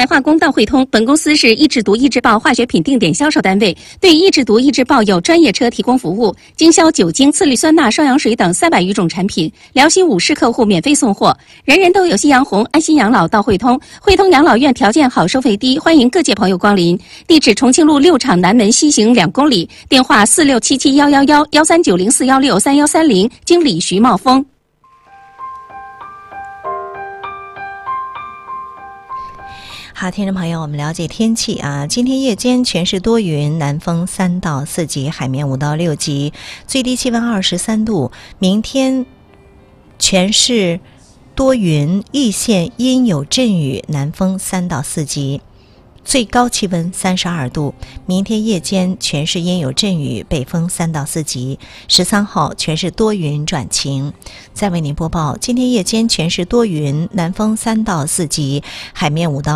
买化工到汇通，本公司是益智毒益智爆化学品定点销售单位，对益智毒益智爆有专业车提供服务，经销酒精、次氯酸钠、双氧水等300余种产品，辽西5市客户免费送货。人人都有夕阳红，安心养老到汇通。汇通养老院条件好，收费低，欢迎各界朋友光临。地址：重庆路6厂南门西行2公里，电话467711139041631330，经理徐茂峰。 好，听众朋友，我们了解天气啊。今天夜间全是多云，南风3到4级，海面5到6级，最低气温23度。明天全是多云，易县阴有阵雨，南风3到4级。最高气温32度，明天夜间全是阴有阵雨，北风3到4级。13号全是多云转晴。再为您播报，今天夜间全是多云，南风3到4级，海面5到